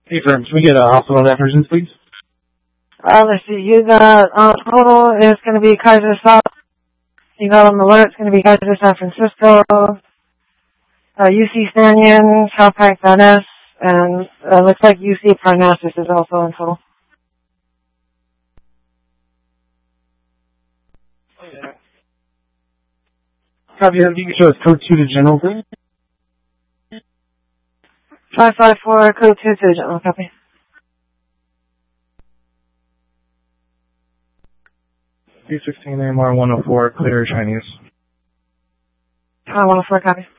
Hey, friends, can we get hospital diversions, please? Let's see, you got, total is going to be Kaiser South. You got on the alert, it's going to be Kaiser San Francisco, UC Stanton, South Park Van Ness, and looks like UC Parnassus is also in total. Copy that. If you can show us code 2 to general, please. 554, code 2 to general, copy. C16 AMR 104, clear Chinese. 104, copy.